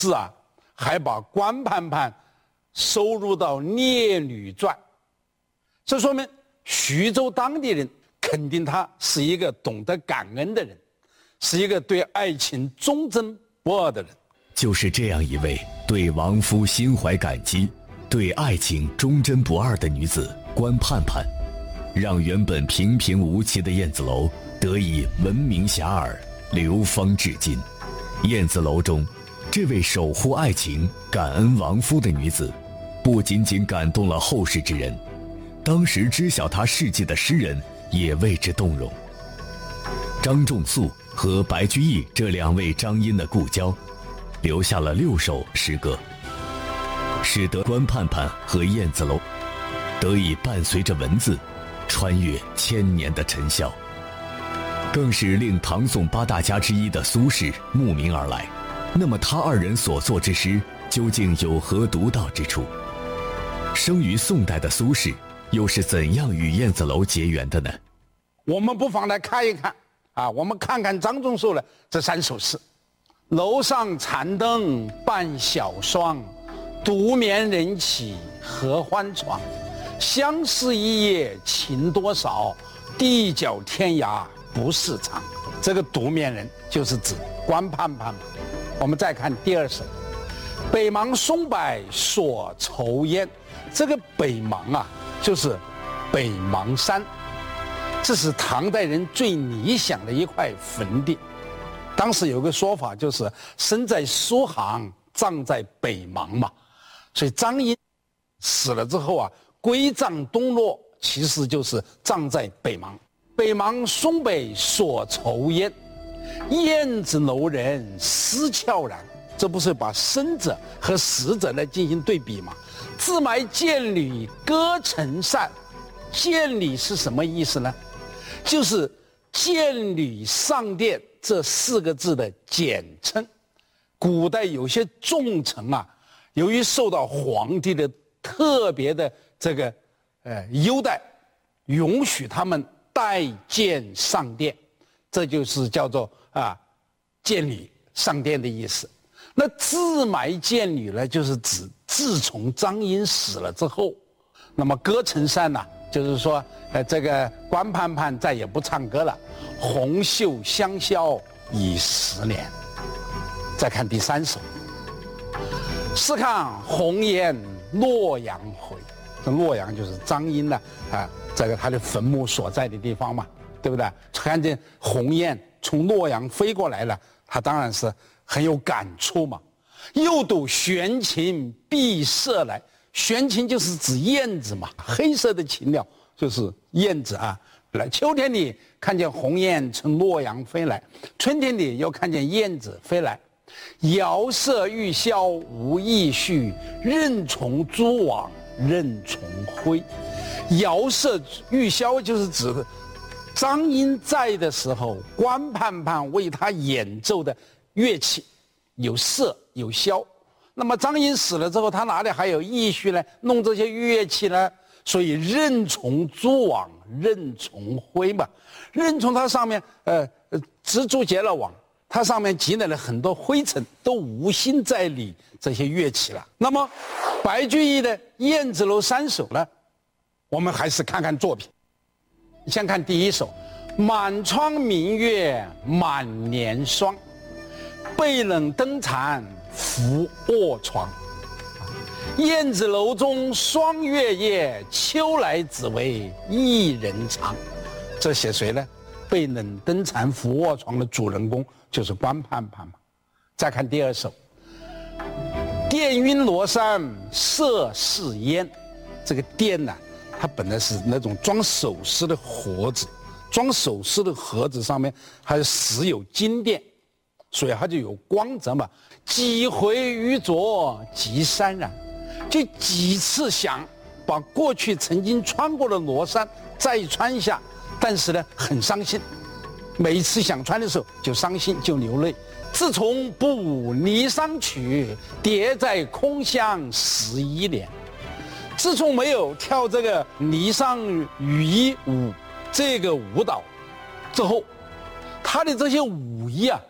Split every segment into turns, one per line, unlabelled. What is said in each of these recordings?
是啊，还把关盼盼收入到《列女传》，这说明徐州当地人肯定他是一个懂得感恩的人，是一个对爱情忠贞不二的人。
就是这样一位对亡夫心怀感激、对爱情忠贞不二的女子关盼盼，让原本平平无奇的燕子楼得以闻名遐迩，流芳至今。燕子楼中，这位守护爱情、感恩亡夫的女子，不仅仅感动了后世之人，当时知晓她事迹的诗人也为之动容。张仲素和白居易这两位张殷的故交，留下了6首诗歌，使得关盼盼和燕子楼得以伴随着文字穿越千年的尘嚣，更是令唐宋8大家之一的苏轼慕名而来。那么他二人所作之诗究竟有何独到之处？生于宋代的苏轼又是怎样与燕子楼结缘的呢？
我们不妨来看一看啊，我们看看张仲素的这3首诗：楼上残灯半晓霜，独眠人起合欢床。相思一夜情多少，地角天涯不是长。这个独眠人就是指关盼盼。我们再看第2首：北邙松柏锁愁烟。这个北邙啊，就是北邙山，这是唐代人最理想的一块坟地。当时有个说法，就是生在苏杭，葬在北邙嘛。所以张殷死了之后啊，归葬东洛，其实就是葬在北邙。北邙松柏锁愁烟，燕子楼人思悄然。这不是把生者和死者来进行对比吗？自埋见履歌成扇。见履是什么意思呢？就是见履上殿这4个字的简称。古代有些重臣啊，由于受到皇帝的特别的这个优待，允许他们带剑上殿，这就是叫做见履上殿的意思。那自埋见履呢，就是指自从张殷死了之后，那么歌成扇呢，就是说这个关盼盼再也不唱歌了，红袖香消已10年。再看第3首：试看红颜洛阳回。这洛阳就是张殷呢这个他的坟墓所在的地方嘛，对不对？看见鸿雁从洛阳飞过来了，他当然是很有感触嘛。又睹玄禽碧色来，玄禽就是指燕子嘛，黑色的禽鸟就是燕子啊。来，秋天里看见鸿雁从洛阳飞来，春天里又看见燕子飞来。遥射玉箫无意绪，任从蛛网任从挥。遥射玉箫就是指张殷在的时候，关盼盼为他演奏的乐器有瑟有箫。那么张殷死了之后，他哪里还有意绪呢？弄这些乐器呢？所以任从蛛网任从挥嘛。任从它上面蜘蛛结了网，它上面积累了很多灰尘，都无心再理这些乐器了。那么白居易的《燕子楼3首》呢，我们还是看看作品。先看第1首：满窗明月满帘霜，被冷灯残伏卧床。燕子楼中霜月夜，秋来只为一人长。这写谁呢？被冷灯残伏卧床的主人公就是关盼盼嘛。再看第2首：电晕罗衫色似烟。这个电呢，它本来是那种装首饰的盒子，装首饰的盒子上面还有时有金电，所以它就有光泽嘛。几回于昨即潸然，就几次想把过去曾经穿过的罗衫再穿下，但是呢很伤心，每一次想穿的时候就伤心就流泪。自从不舞霓裳曲，蝶在空巷11年。自从没有跳这个霓裳羽衣舞这个舞蹈之后，他的这些舞衣啊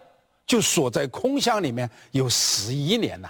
就锁在空箱里面有11年了。